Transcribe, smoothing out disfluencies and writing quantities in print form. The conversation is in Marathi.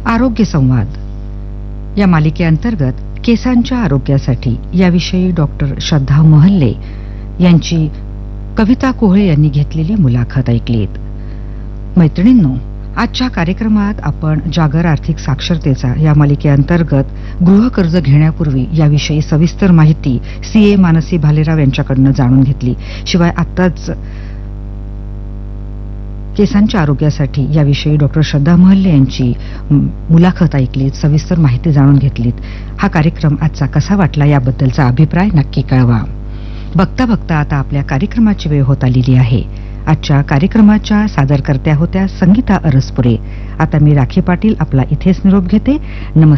आरोग्य संवाद या मालिकेअंतर्गत केसांच्या आरोग्यासाठी याविषयी डॉक्टर श्रद्धा महल्ले यांची कविता कोहळे यांनी घेतलेली मुलाखत ऐकलीत. मैत्रिणींनो, आजच्या कार्यक्रमात आपण जागर आर्थिक साक्षरतेचा या मालिकेअंतर्गत गृहकर्ज घेण्यापूर्वी याविषयी सविस्तर माहिती सीए मानसी भालेराव यांच्याकडून जाणून घेतली. शिवाय आताच केसांच्या आरोग्यासाठी याविषयी डॉक्टर श्रद्धा महल्ले यांची मुलाखत ऐकलीत, सविस्तर माहिती जाणून घेतलीत. हा कार्यक्रम आजचा कसा वाटला याबद्दलचा अभिप्राय नक्की कळवा. बघता बघता आता आपल्या कार्यक्रमाची वेळ होत आलेली आहे. आजच्या कार्यक्रमाच्या सादरकर्त्या होत्या संगीता अरसपुरे. आता मी राखी पाटील आपला इथेच निरोप घेते. नमस्कार.